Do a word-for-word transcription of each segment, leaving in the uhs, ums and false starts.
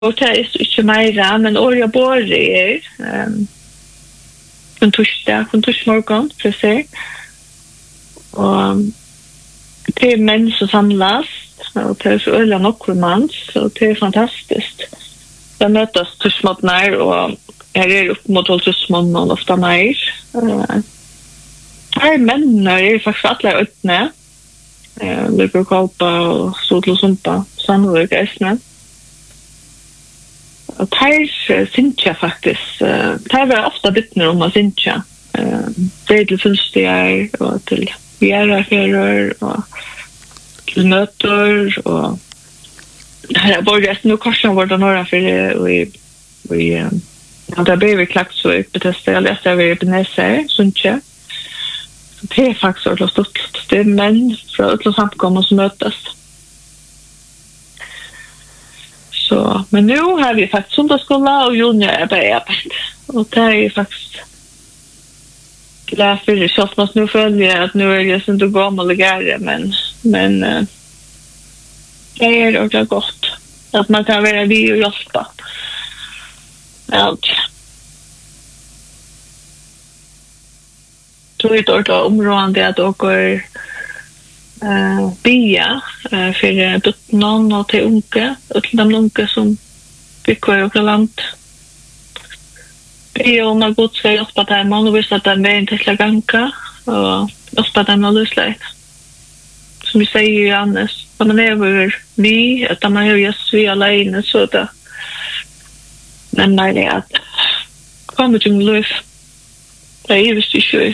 Och det är inte mer, men året bor är um, en torsdag, en torsmorgon, precis. Och det är män som samlas, och det är så öliga nokkurmans, och det är fantastiskt. Jag mötas torsmorgnar, och jag är upp mot torsmorgon ofta mer. Uh, här män är faktiskt alla öppna. Uh, vi brukar hoppa och sotla och sumpa, sannolikt är och här syns jag faktiskt. Här var ofta vittnar om att syns jag. Det är till fullstigar och till bjäraferer och till möter och här är både nu korsan var det några för det och i i där behöver klart så upp testa jag läste över på näsa syns jag. Det är faktiskt så stort. Det är män från alla samkomna som mötas. Så, men nu har vi faktiskt söndagsskola och junior är på arbetet. Och det är faktiskt glad för det. Så att man nu följer att nu är det inte gammal och gärre, men, men uh, det är också gott. Att man kan vara vid och hjälpa. Allt. Så är det då området att åker Uh, bia uh, för någon och till unga och till de unga som fick gå över land. Bia om att god ska hjälpa dem man och visst att den vägen till att ganka och hjälpa dem att lösa som vi säger ju annars när man är över vi att man är just vi alene så där men nej det är att kommer till liv det är visst ju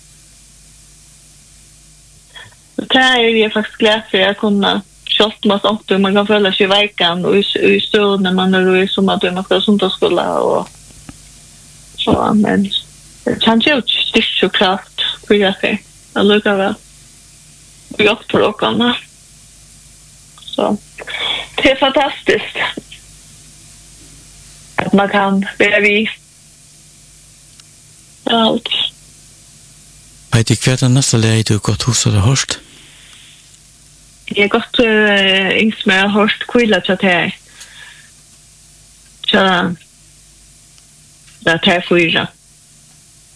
det är jag faktiskt glad för att kunna köpa massa åt man kan följa sig i veckan och i stund när man är i som att man ska söndagsskola och så men det kan ju inte så klart för jag säger jag lukar väl vi åker på åkarna så det är fantastiskt att man kan vara vid allt. Vet du hva er neste leie du gått hos eller hørst? Jeg har gått uh, yngst med hørst kvilla til det. Så det er til fyra.